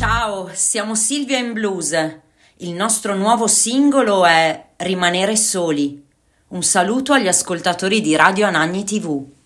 Ciao, siamo Silvia in Blues. Il nostro nuovo singolo è Rimanere soli. Un saluto agli ascoltatori di Radio Anagni TV.